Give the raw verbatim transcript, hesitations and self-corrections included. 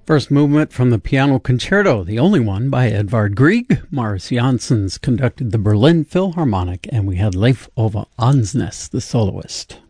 First movement from the Piano Concerto, the only one by Edvard Grieg. Morris Janssens conducted the Berlin Philharmonic, and we had Leif Ove Andsnes, the soloist.